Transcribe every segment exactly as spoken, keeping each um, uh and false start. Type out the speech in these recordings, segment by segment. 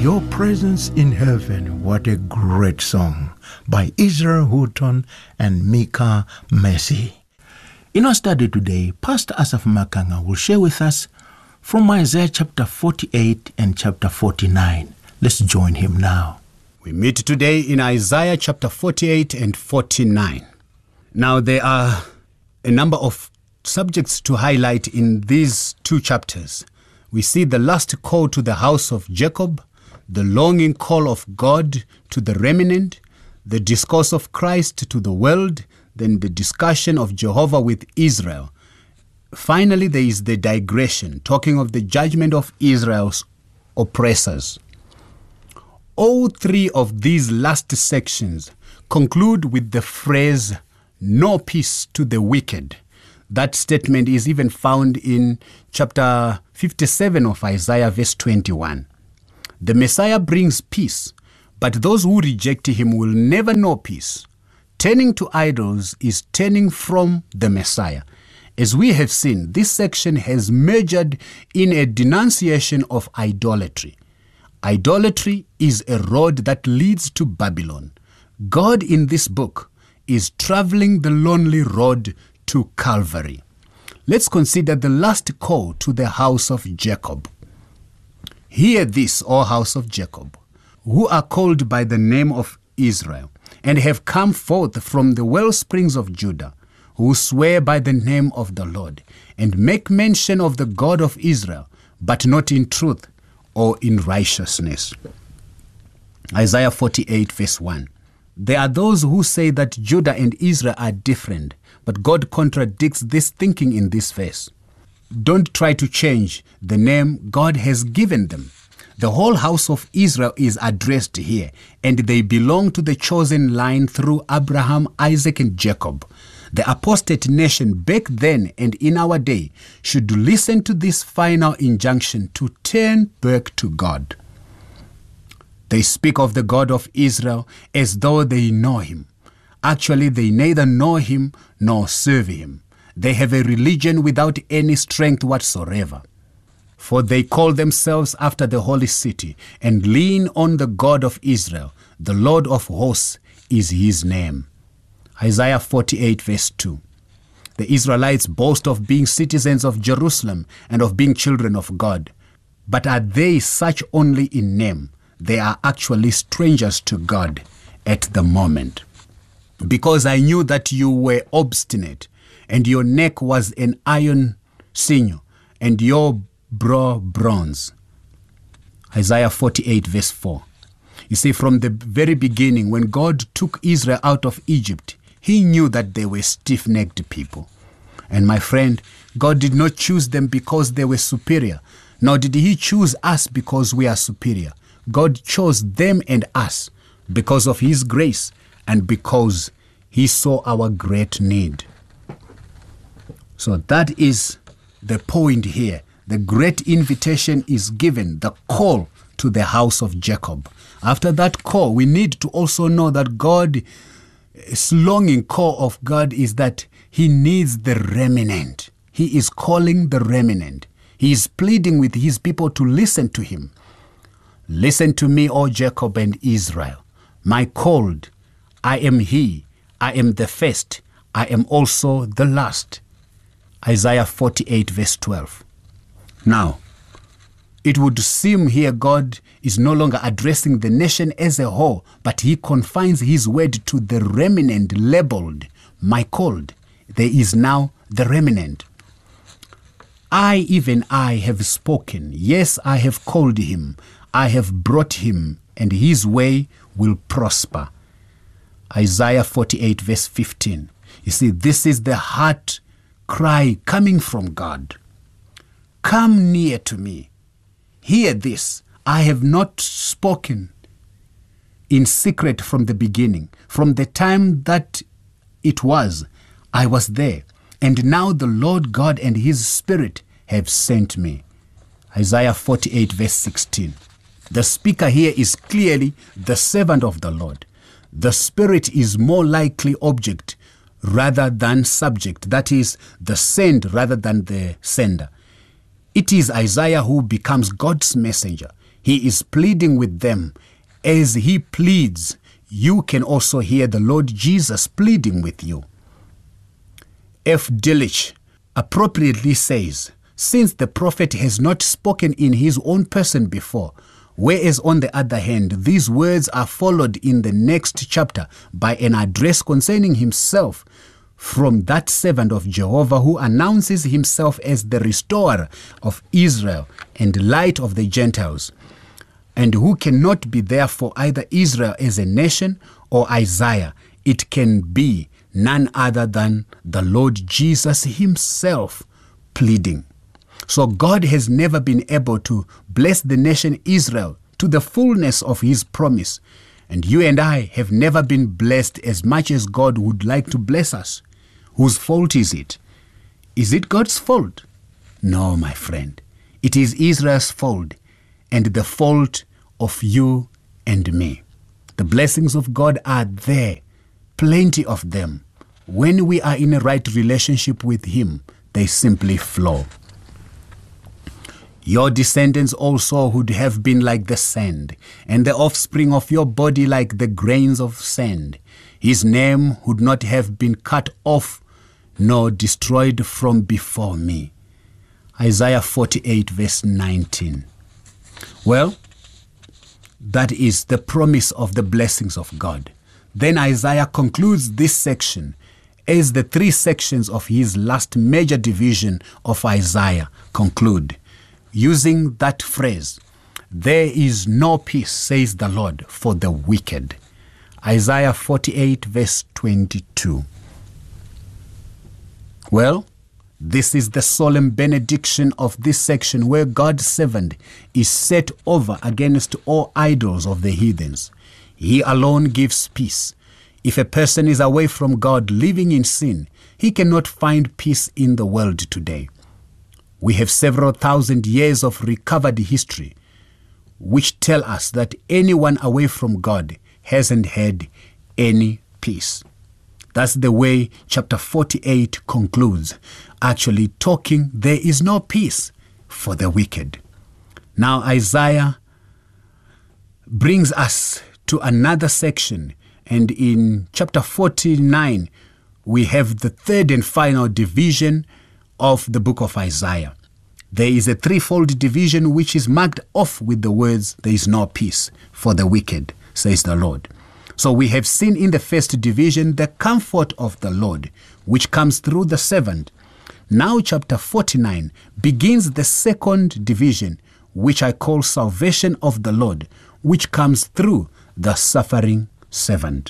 Your Presence in Heaven. What a great song by Israel Houghton and Mika Messi. In our study today, Pastor Asaph Makanga will share with us from Isaiah chapter forty-eight and chapter forty-nine. Let's join him now. We meet today in Isaiah chapter forty-eight and forty-nine. Now there are a number of subjects to highlight in these two chapters. We see the last call to the house of Jacob, the longing call of God to the remnant, the discourse of Christ to the world, then the discussion of Jehovah with Israel. Finally, there is the digression, talking of the judgment of Israel's oppressors. All three of these last sections conclude with the phrase, "No peace to the wicked." That statement is even found in chapter fifty-seven of Isaiah, verse twenty-one. The Messiah brings peace, but those who reject him will never know peace. Turning to idols is turning from the Messiah. As we have seen, this section has majored in a denunciation of idolatry. Idolatry is a road that leads to Babylon. God in this book is traveling the lonely road to Calvary. Let's consider the last call to the house of Jacob. Hear this, O house of Jacob, who are called by the name of Israel, and have come forth from the well springs of Judah, who swear by the name of the Lord, and make mention of the God of Israel, but not in truth or in righteousness. Isaiah forty-eight, verse one. There are those who say that Judah and Israel are different, but God contradicts this thinking in this verse. Don't try to change the name God has given them. The whole house of Israel is addressed here, and they belong to the chosen line through Abraham, Isaac, and Jacob. The apostate nation back then and in our day should listen to this final injunction to turn back to God. They speak of the God of Israel as though they know him. Actually, they neither know him nor serve him. They have a religion without any strength whatsoever. For they call themselves after the holy city and lean on the God of Israel. The Lord of hosts is his name. Isaiah forty-eight, verse two. The Israelites boast of being citizens of Jerusalem and of being children of God. But are they such only in name? They are actually strangers to God at the moment. Because I knew that you were obstinate, and your neck was an iron sinew, and your brow bronze. Isaiah forty-eight, verse four. You see, from the very beginning, when God took Israel out of Egypt, he knew that they were stiff-necked people. And my friend, God did not choose them because they were superior, nor did he choose us because we are superior. God chose them and us because of his grace and because he saw our great need. So that is the point here. The great invitation is given, the call to the house of Jacob. After that call, we need to also know that God, his longing call of God is that he needs the remnant. He is calling the remnant. He is pleading with his people to listen to him. Listen to me, O Jacob and Israel, my called. I am he. I am the first. I am also the last. Isaiah forty-eight, verse twelve. Now, it would seem here God is no longer addressing the nation as a whole, but he confines his word to the remnant labeled, my called. There is now the remnant. I, even I, have spoken. Yes, I have called him. I have brought him, and his way will prosper. Isaiah forty-eight, verse fifteen. You see, this is the heart cry coming from God. Come near to me. Hear this. I have not spoken in secret from the beginning. From the time that it was, I was there. And now the Lord God and his Spirit have sent me. Isaiah forty-eight, verse sixteen. The speaker here is clearly the servant of the Lord. The Spirit is more likely object rather than subject. That is, the sent rather than the sender. It is Isaiah who becomes God's messenger. He is pleading with them. As he pleads, you can also hear the Lord Jesus pleading with you. F. Delitzsch appropriately says, since the prophet has not spoken in his own person before, whereas on the other hand, these words are followed in the next chapter by an address concerning himself from that servant of Jehovah who announces himself as the restorer of Israel and light of the Gentiles, and who cannot be therefore either Israel as a nation or Isaiah. It can be none other than the Lord Jesus himself pleading. So God has never been able to bless the nation Israel to the fullness of his promise. And you and I have never been blessed as much as God would like to bless us. Whose fault is it? Is it God's fault? No, my friend. It is Israel's fault and the fault of you and me. The blessings of God are there, plenty of them. When we are in a right relationship with him, they simply flow. Your descendants also would have been like the sand, and the offspring of your body like the grains of sand. His name would not have been cut off, nor destroyed from before me. Isaiah forty-eight verse nineteen. Well, that is the promise of the blessings of God. Then Isaiah concludes this section as the three sections of his last major division of Isaiah conclude, using that phrase, there is no peace, says the Lord, for the wicked. Isaiah forty-eight verse twenty-two. Well, this is the solemn benediction of this section where God's servant is set over against all idols of the heathens. He alone gives peace. If a person is away from God, living in sin, he cannot find peace in the world today. We have several thousand years of recovered history, which tell us that anyone away from God hasn't had any peace. That's the way chapter forty-eight concludes, actually talking, there is no peace for the wicked. Now Isaiah brings us to another section, and in chapter forty-nine, we have the third and final division of the book of Isaiah. There is a threefold division which is marked off with the words, there is no peace for the wicked, says the Lord. So we have seen in the first division the comfort of the Lord, which comes through the servant. Now chapter forty-nine begins the second division, which I call salvation of the Lord, which comes through the suffering servant.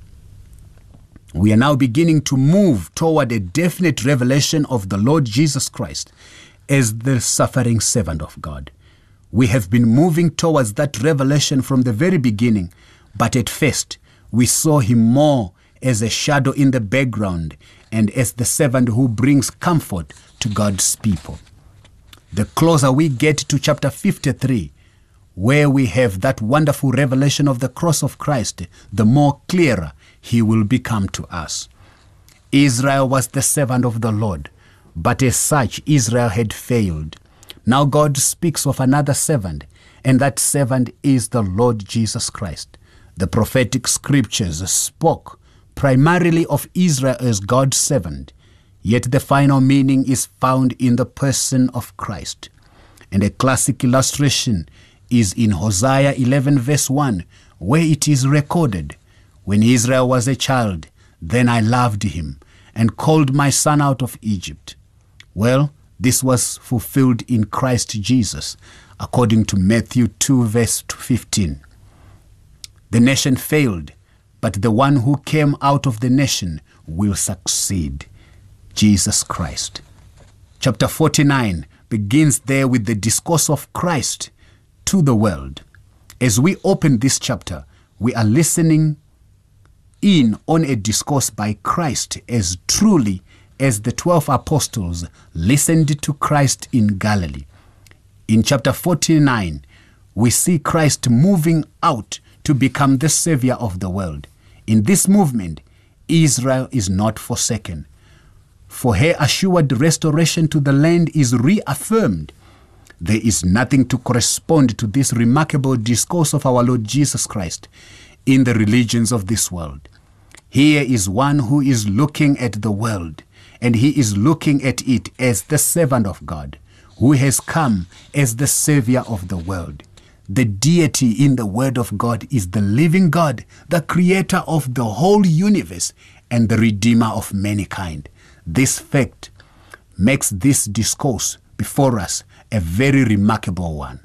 We are now beginning to move toward a definite revelation of the Lord Jesus Christ as the suffering servant of God. We have been moving towards that revelation from the very beginning, but at first we saw him more as a shadow in the background and as the servant who brings comfort to God's people. The closer we get to chapter fifty-three, where we have that wonderful revelation of the cross of Christ, the more clearer he will become to us. Israel was the servant of the Lord, but as such Israel had failed. Now God speaks of another servant, and that servant is the Lord Jesus Christ. The prophetic scriptures spoke primarily of Israel as God's servant, yet the final meaning is found in the person of Christ. And a classic illustration is in Hosea eleven verse one, where it is recorded, when Israel was a child, then I loved him and called my son out of Egypt. Well, this was fulfilled in Christ Jesus, according to Matthew two verse fifteen. The nation failed, but the one who came out of the nation will succeed, Jesus Christ. Chapter forty-nine begins there with the discourse of Christ to the world. As we open this chapter, we are listening in on a discourse by Christ as truly as the twelve apostles listened to Christ in Galilee. In chapter forty-nine, we see Christ moving out to become the Savior of the world. In this movement, Israel is not forsaken, for her assured restoration to the land is reaffirmed. There is nothing to correspond to this remarkable discourse of our Lord Jesus Christ in the religions of this world. Here is one who is looking at the world, and he is looking at it as the servant of God, who has come as the Savior of the world. The deity in the Word of God is the living God, the creator of the whole universe and the redeemer of mankind. This fact makes this discourse before us a very remarkable one.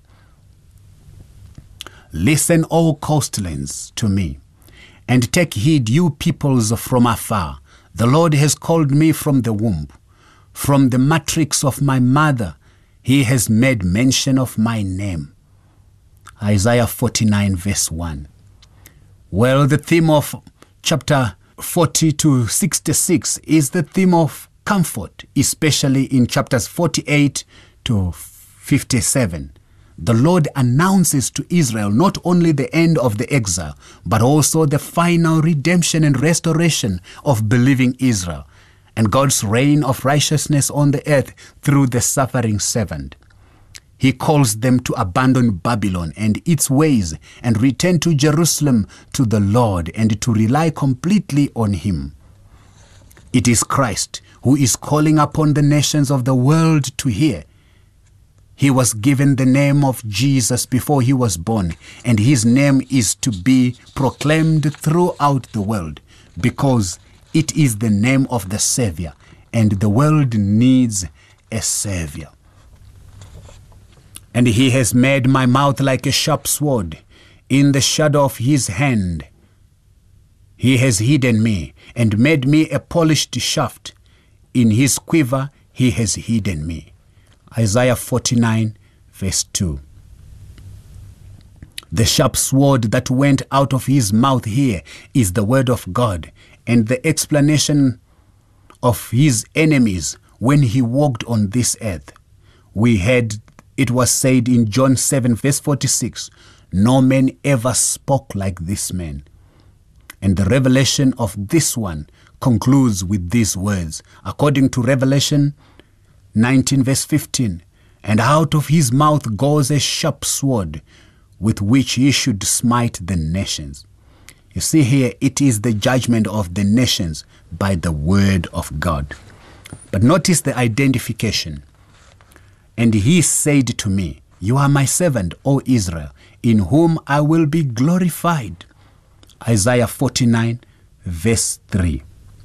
Listen, O coastlands, to me, and take heed, you peoples from afar. The Lord has called me from the womb. From the matrix of my mother, he has made mention of my name. Isaiah forty-nine verse one. Well, the theme of chapter forty to sixty-six is the theme of comfort, especially in chapters forty-eight to fifty-seven. The Lord announces to Israel not only the end of the exile, but also the final redemption and restoration of believing Israel, and God's reign of righteousness on the earth through the suffering servant. He calls them to abandon Babylon and its ways and return to Jerusalem, to the Lord, and to rely completely on him. It is Christ who is calling upon the nations of the world to hear. He was given the name of Jesus before he was born, and his name is to be proclaimed throughout the world, because it is the name of the Savior, and the world needs a Savior. And he has made my mouth like a sharp sword. In the shadow of his hand he has hidden me, and made me a polished shaft. In his quiver he has hidden me. Isaiah forty-nine verse two. The sharp sword that went out of his mouth here is the word of God, and the explanation of his enemies when he walked on this earth. We had It was said in John seven verse forty-six, no man ever spoke like this man. And the revelation of this one concludes with these words, according to Revelation nineteen verse fifteen, and out of his mouth goes a sharp sword, with which he should smite the nations. You see here, it is the judgment of the nations by the word of God. But notice the identification. And he said to me, you are my servant, O Israel, in whom I will be glorified. Isaiah forty-nine, verse three.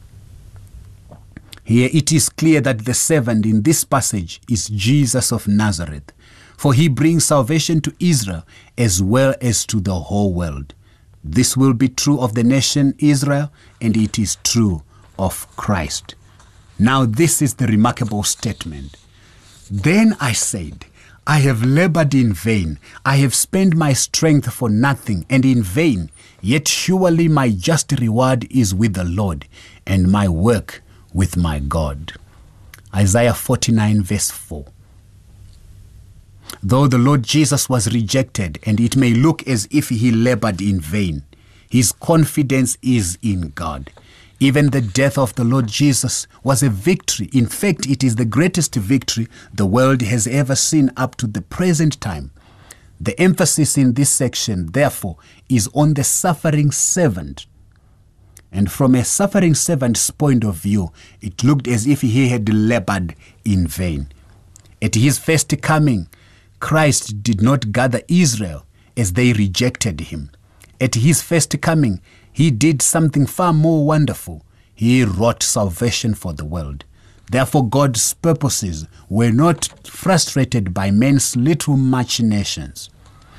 Here it is clear that the servant in this passage is Jesus of Nazareth, for he brings salvation to Israel as well as to the whole world. This will be true of the nation Israel, and it is true of Christ. Now this is the remarkable statement. Then I said, I have labored in vain. I have spent my strength for nothing and in vain. Yet surely my just reward is with the Lord, and my work with my God. Isaiah forty-nine verse four. Though the Lord Jesus was rejected, and it may look as if he labored in vain, his confidence is in God. Even the death of the Lord Jesus was a victory. In fact, it is the greatest victory the world has ever seen up to the present time. The emphasis in this section, therefore, is on the suffering servant. And from a suffering servant's point of view, it looked as if he had labored in vain. At his first coming, Christ did not gather Israel as they rejected him. At his first coming, he did something far more wonderful. He wrought salvation for the world. Therefore, God's purposes were not frustrated by men's little machinations.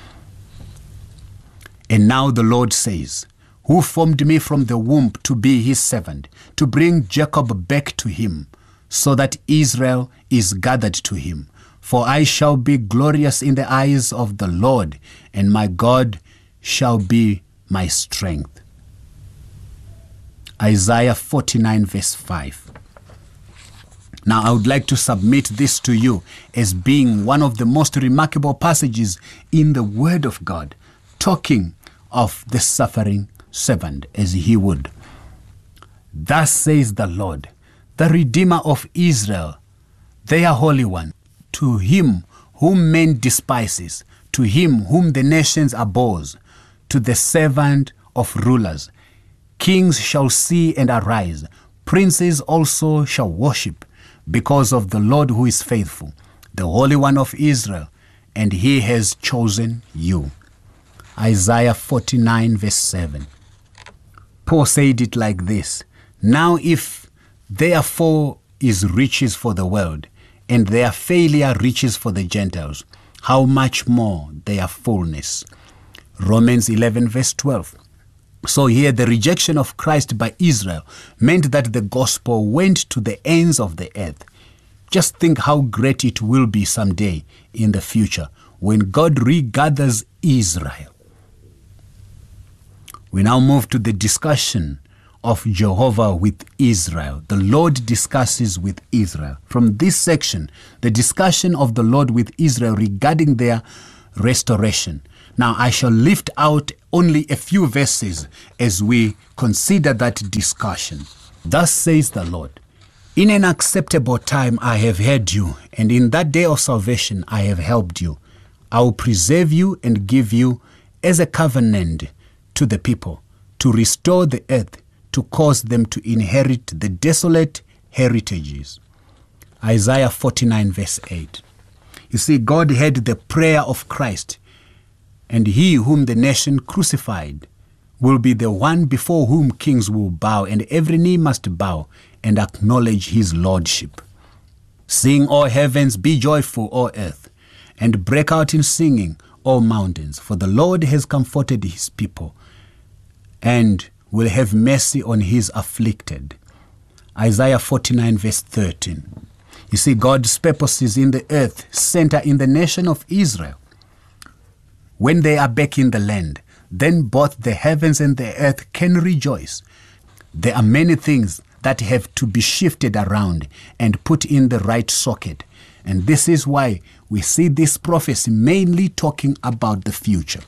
And now the Lord says, who formed me from the womb to be his servant, to bring Jacob back to him, so that Israel is gathered to him. For I shall be glorious in the eyes of the Lord, and my God shall be my strength. Isaiah forty-nine verse five. Now I would like to submit this to you as being one of the most remarkable passages in the Word of God, talking of the suffering servant as he would. Thus says the Lord, the Redeemer of Israel, their Holy One, to him whom men despises, to him whom the nations abhors, to the servant of rulers. Kings shall see and arise, princes also shall worship, because of the Lord who is faithful, the Holy One of Israel, and he has chosen you. Isaiah forty-nine verse seven. Paul said it like this: Now if therefore is riches for the world, and their failure riches for the Gentiles, how much more their fullness? Romans eleven verse twelve. So here the rejection of Christ by Israel meant that the gospel went to the ends of the earth. Just think how great it will be someday in the future when God regathers Israel. We now move to the discussion of Jehovah with Israel. The Lord discusses with Israel. From this section, the discussion of the Lord with Israel regarding their restoration. Now, I shall lift out only a few verses as we consider that discussion. Thus says the Lord, In an acceptable time I have heard you, and in that day of salvation I have helped you. I will preserve you and give you as a covenant to the people, to restore the earth, to cause them to inherit the desolate heritages. Isaiah forty-nine verse eight. You see, God heard the prayer of Christ, and he whom the nation crucified will be the one before whom kings will bow, and every knee must bow and acknowledge his lordship. Sing, O heavens, be joyful, O earth, and break out in singing, O mountains, for the Lord has comforted his people, and will have mercy on his afflicted. Isaiah forty-nine verse thirteen. You see, God's purposes in the earth center in the nation of Israel. When they are back in the land, then both the heavens and the earth can rejoice. There are many things that have to be shifted around and put in the right socket. And this is why we see this prophecy mainly talking about the future.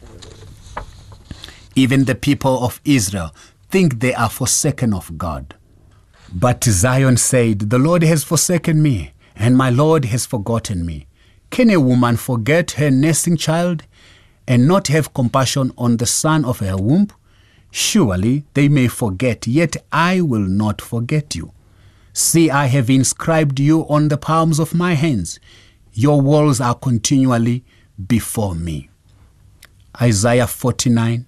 Even the people of Israel think they are forsaken of God. But Zion said, The Lord has forsaken me, and my Lord has forgotten me. Can a woman forget her nursing child, and not have compassion on the son of her womb? Surely they may forget, yet I will not forget you. See, I have inscribed you on the palms of my hands. Your walls are continually before me. Isaiah forty-nine,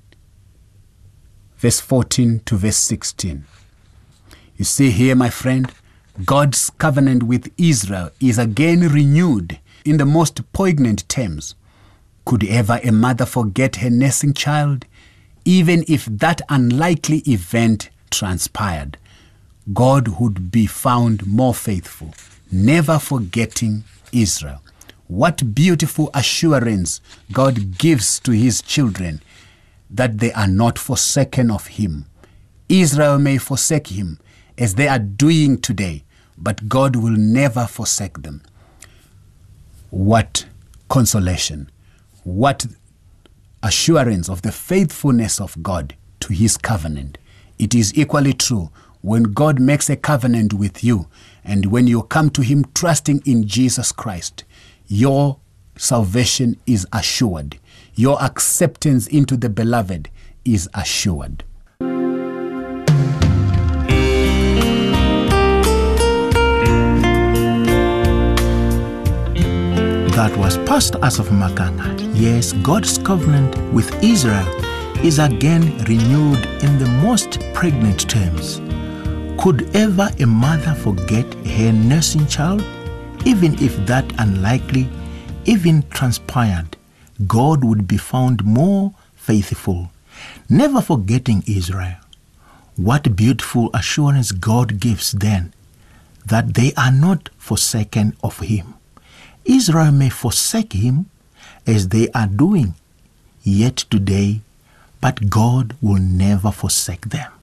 verse fourteen to verse sixteen. You see here, my friend, God's covenant with Israel is again renewed in the most poignant terms. Could ever a mother forget her nursing child? Even if that unlikely event transpired, God would be found more faithful, never forgetting Israel. What beautiful assurance God gives to his children that they are not forsaken of him. Israel may forsake him as they are doing today, but God will never forsake them. What consolation! What assurance of the faithfulness of God to his covenant. It is equally true when God makes a covenant with you, and when you come to him trusting in Jesus Christ, your salvation is assured. Your acceptance into the beloved is assured. That was Pastor Asaph Makanga. Yes, God's covenant with Israel is again renewed in the most pregnant terms. Could ever a mother forget her nursing child? Even if that unlikely even transpired, God would be found more faithful, never forgetting Israel. What beautiful assurance God gives then, that they are not forsaken of him. Israel may forsake him as they are doing yet today, but God will never forsake them.